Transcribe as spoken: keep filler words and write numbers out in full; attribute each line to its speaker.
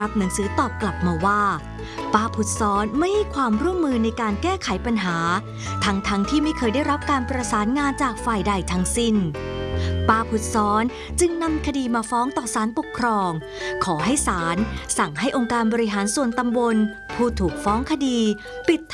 Speaker 1: รับหนังสือตอบกลับมาว่าป้าพุทธซ้อนไม่ให้ความร่วมมือในการแก้ไขปัญหาทั้งๆ ท, ที่ไม่เคยได้รับการประสานงานจากฝ่ายใดทั้งสิ้นป้าพุทธซ้อนจึงนำคดีมาฟ้องต่อศาลปกครองขอให้ศาลสั่งให้องค์การบริหารส่วนตำบลผู้ถูกฟ้องคดีปิด